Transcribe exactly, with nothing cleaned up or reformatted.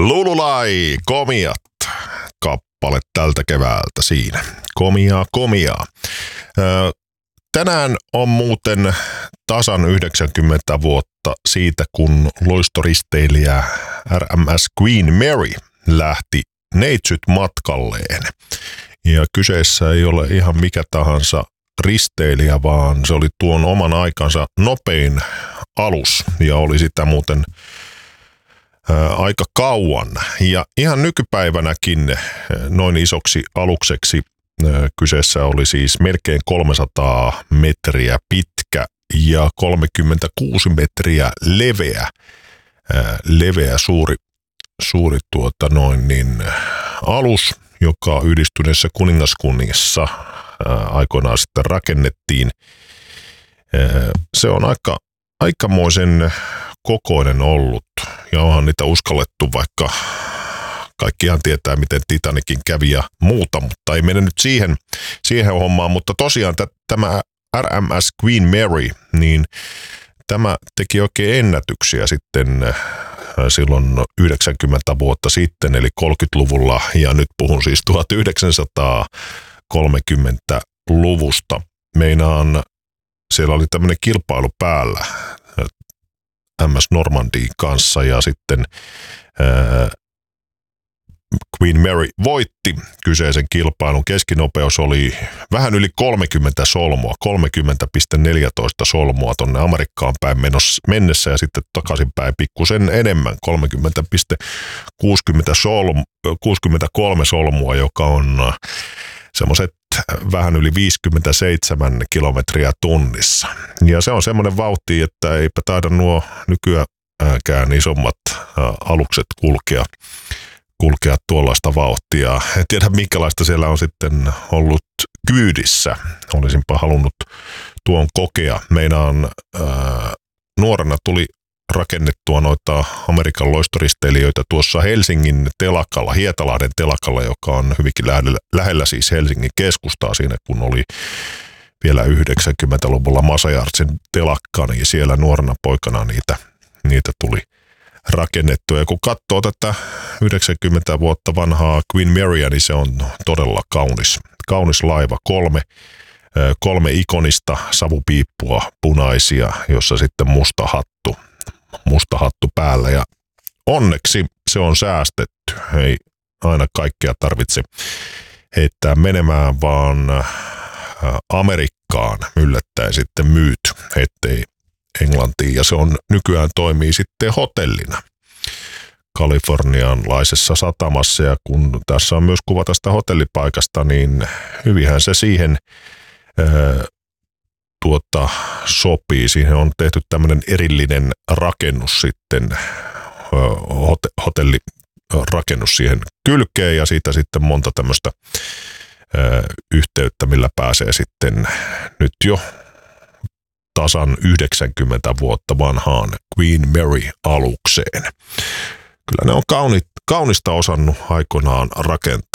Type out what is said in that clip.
Lululai, komiat, kappale tältä keväältä siinä. Komiaa, komiaa. Tänään on muuten tasan yhdeksänkymmentä vuotta siitä, kun loistoristeilijä R M S Queen Mary lähti neitsyt matkalleen. Ja kyseessä ei ole ihan mikä tahansa risteilijä, vaan se oli tuon oman aikansa nopein alus ja oli sitä muuten ää, aika kauan. Ja ihan nykypäivänäkin noin isoksi alukseksi ää, kyseessä oli siis melkein kolmesataa metriä pitkä ja kolmekymmentäkuusi metriä leveä, ää, leveä suuri, suuri tuota noin niin alus, joka Yhdistyneessä kuningaskunnassa aikoinaan sitten rakennettiin. Se on aika, aikamoisen kokoinen ollut ja onhan niitä uskallettu, vaikka kaikkihan tietää, miten Titanicin kävi ja muuta, mutta ei mene nyt siihen, siihen hommaan. Mutta tosiaan t- tämä R M S Queen Mary, niin tämä teki oikein ennätyksiä sitten silloin yhdeksänkymmentä vuotta sitten, eli kolmekymmentäluvulla, ja nyt puhun siis tuhatyhdeksänsataakolmekymmentäluvusta. Meinaan, siellä oli tämmöinen kilpailu päällä M S Normandin kanssa, ja sitten ää, Queen Mary voitti kyseisen kilpailun. Keskinopeus oli vähän yli kolmekymmentä solmua, kolmekymmentä pilkku neljätoista solmua tonne Amerikkaan päin mennessä ja sitten takaisinpäin pikkusen enemmän, kolmekymmentä pilkku kuusikymmentäkolme solmua, joka on semmoiset vähän yli viisikymmentäseitsemän kilometriä tunnissa. Ja se on semmoinen vauhti, että eipä taida nuo nykyäänkään isommat alukset kulkea. kulkea tuollaista vauhtia. En tiedä, minkälaista siellä on sitten ollut kyydissä. Olisinpa halunnut tuon kokea. Meinaan ää, nuorena tuli rakennettua noita Amerikan loistoristeilijöitä tuossa Helsingin telakalla, Hietalahden telakalla, joka on hyvinkin lähellä, lähellä siis Helsingin keskustaa siinä, kun oli vielä yhdeksänkymmentäluvulla Masajartsin telakka, niin siellä nuorena poikana niitä, niitä tuli rakennettu. Ja kun katsoo tätä yhdeksänkymmentä vuotta vanhaa Queen Marya, niin se on todella kaunis. Kaunis laiva, kolme, kolme ikonista savupiippua punaisia, jossa sitten musta hattu, musta hattu päällä. Ja onneksi se on säästetty. Ei aina kaikkea tarvitse heittää menemään, vaan Amerikkaan yllättäen sitten myyty, ettei Englantiin, ja se on nykyään toimii sitten hotellina kalifornianlaisessa satamassa, ja kun tässä on myös kuva tästä hotellipaikasta, niin hyvinhän se siihen ää, tuota, sopii. Siihen on tehty tämmöinen erillinen rakennus sitten, ää, hot- hotellirakennus siihen kylkeen, ja siitä sitten monta tämmöistä ää, yhteyttä, millä pääsee sitten nyt jo tasan yhdeksänkymmentä vuotta vanhaan Queen Mary-alukseen. Kyllä ne on kauni, kaunista osannut aikoinaan rakentaa.